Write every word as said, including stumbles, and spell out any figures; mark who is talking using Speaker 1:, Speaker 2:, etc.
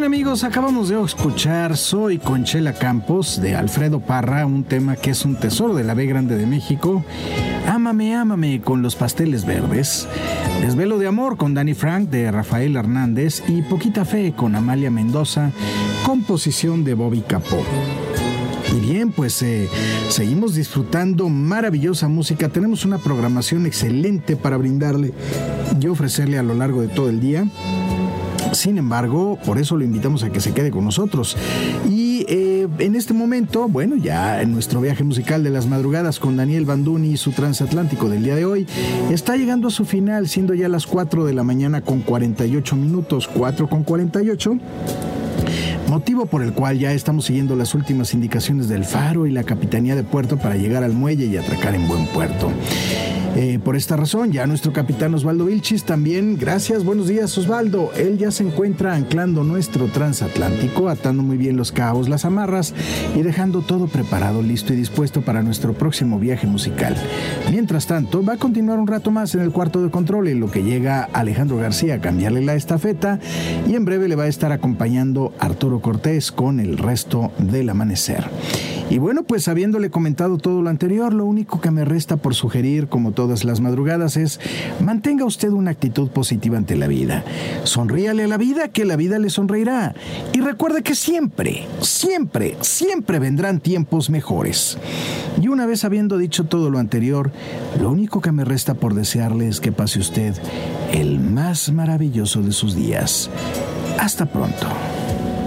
Speaker 1: amigos? Acabamos de escuchar Soy Conchela Campos de Alfredo Parra, un tema que es un tesoro de la B Grande de México. Ámame, ámame con los Pasteles Verdes. Desvelo de amor con Danny Frank de Rafael Hernández y Poquita Fe con Amalia Mendoza, composición de Bobby Capó. Y bien, pues eh, seguimos disfrutando maravillosa música. Tenemos una programación excelente para brindarle y ofrecerle a lo largo de todo el día. Sin embargo, por eso lo invitamos a que se quede con nosotros. Y eh, en este momento, bueno, ya en nuestro viaje musical de las madrugadas con Daniel Banduni y su transatlántico del día de hoy, está llegando a su final, siendo ya las cuatro de la mañana con cuarenta y ocho minutos, cuatro con cuarenta y ocho. Motivo por el cual ya estamos siguiendo las últimas indicaciones del Faro y la Capitanía de Puerto para llegar al muelle y atracar en buen puerto. Eh, por esta razón, ya nuestro capitán Osvaldo Vilchis también, gracias, buenos días Osvaldo, él ya se encuentra anclando nuestro transatlántico, atando muy bien los cabos, las amarras y dejando todo preparado, listo y dispuesto para nuestro próximo viaje musical. Mientras tanto, va a continuar un rato más en el cuarto de control en lo que llega Alejandro García a cambiarle la estafeta y en breve le va a estar acompañando Arturo Cortés con el resto del amanecer. Y bueno, pues habiéndole comentado todo lo anterior, lo único que me resta por sugerir, como todas las madrugadas, es mantenga usted una actitud positiva ante la vida. Sonríale a la vida, que la vida le sonreirá. Y recuerde que siempre, siempre, siempre vendrán tiempos mejores. Y una vez habiendo dicho todo lo anterior, lo único que me resta por desearle es que pase usted el más maravilloso de sus días. Hasta pronto.